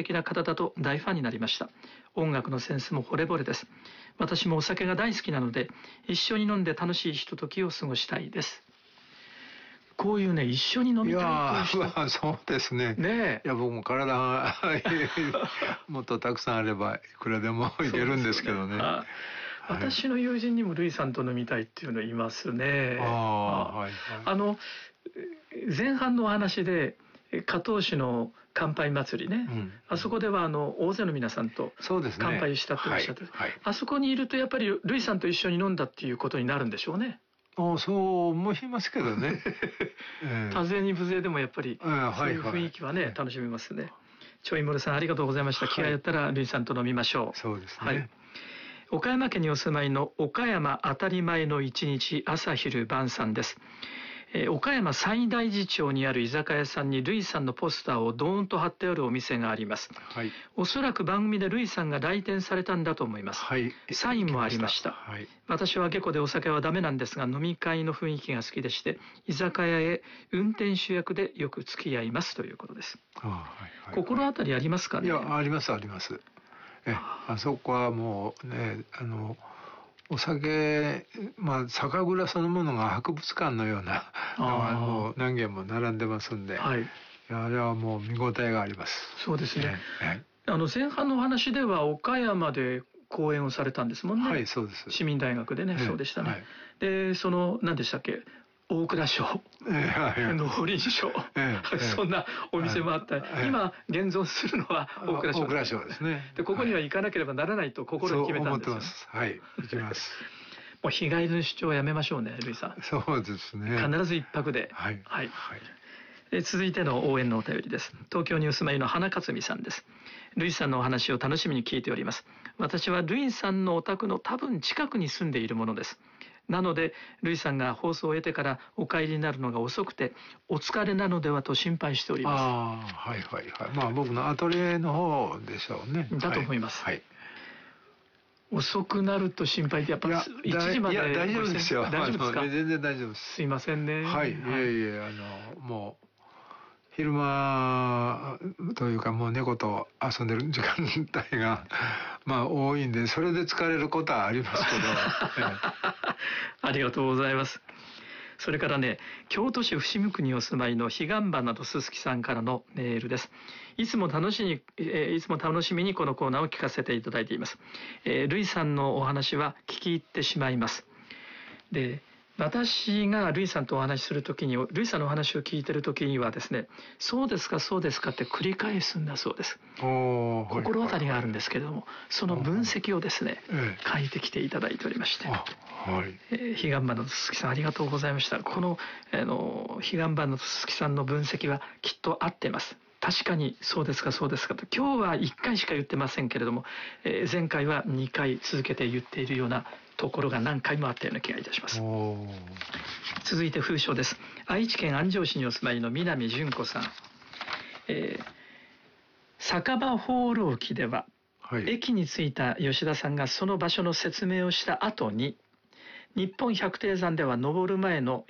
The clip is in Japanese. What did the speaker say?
敵な方だと大ファンになりました。音楽のセンスも惚れ惚れです。私もお酒が大好きなので、一緒に飲んで楽しいひとときを過ごしたいです。こういうね、一緒に飲みたいという人。 いやそうですね。 ねえ。 いや僕も体がもっとたくさんあればいくらでもいけるんですけどね。 私の友人にもルイさんと飲みたいっていうのいますね。 はいはい、 前半のお話で加東市の乾杯祭りね、あそこでは大勢の皆さんと乾杯したっておっしゃって、あそこにいるとやっぱりルイさんと一緒に飲んだっていうことになるんでしょうね。 そう思いますけどね。 多勢に無勢でもやっぱりそういう雰囲気はね、楽しめますね。ちょいもるさんありがとうございました。気がやったらルイさんと飲みましょう。 そうですね。 岡山県にお住まいの岡山当たり前の一日朝昼晩さんです。岡山西大寺町にある居酒屋さんにルイさんのポスターをドーンと貼ってあるお店があります。おそらく番組でルイさんが来店されたんだと思います。サインもありました。私は下戸でお酒はダメなんですが、飲み会の雰囲気が好きでして、居酒屋へ運転手役でよく付き合いますということです。心当たりありますかね。 いや、ありますあります。あそこはもうね、お酒、酒蔵そのものが博物館のようなもう何軒も並んでますんで、あれはもう見応えがあります。 そうですね。前半のお話では岡山で講演をされたんですもんね。 はい、そうです。 市民大学でね、そうでしたね。で、何でしたっけ、大蔵省、農林省、そんなお店もあったり、今現存するのは大蔵省ですね。 で、ここには行かなければならないと心に決めたんですよ。 そう思ってます。はい、行きます。 もう日帰りの出張はやめましょうね、ルイさん。 そうですね。 必ず一泊で。続いての応援のお便りです。東京にお住まいの花克美さんです。ルイさんのお話を楽しみに聞いております。私はルイさんのお宅の多分近くに住んでいるものです。なのでルイさんが放送を得てからお帰りになるのが遅くてお疲れなのではと心配しております。 僕のアトリエの方でしょうね。 だと思います。遅くなると心配で、やっぱ1時まで。 いや大丈夫ですよ。 大丈夫ですか。 全然大丈夫です。 すいませんね。 もう昼間というかもう猫と遊んでる時間帯が多いんで、それで疲れることはありますけど。 ありがとうございます。それからね、京都市伏見区にお住まいの彼岸花とすすきさんからのメールです。いつも楽しみにこのコーナーを聞かせていただいています。ルイさんのお話は聞き入ってしまいます。で、私がルイさんとお話しするときに、ルイさんのお話を聞いているときにはですね、そうですかそうですかって繰り返すんだそうです。心当たりがあるんですけれども、その分析をですね、書いてきていただいておりまして、彼岸花のすすきさんありがとうございました。この彼岸花のすすきさんの分析はきっと合ってます。確かにそうですかそうですかと、今日は1回しか言ってませんけれども、前回は2回続けて言っているようなところが何回もあったような気がいたします。続いて封書です。愛知県安城市にお住まいの南純子さん、酒場放浪記では、駅に着いた吉田さんがその場所の説明をした後に、日本百低山では登る前の